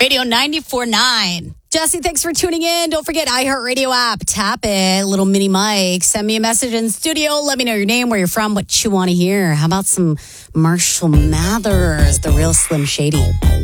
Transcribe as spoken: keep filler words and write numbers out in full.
Radio ninety-four point nine. Jesse, thanks for tuning in. Don't forget iHeartRadio app. Tap it. Little mini mic. Send me a message in studio. Let me know your name, where you're from, what you want to hear. How about some Marshall Mathers, the real Slim Shady?